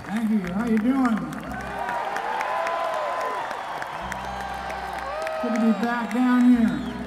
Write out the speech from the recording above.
Thank you. How you doing? Good to be back down here.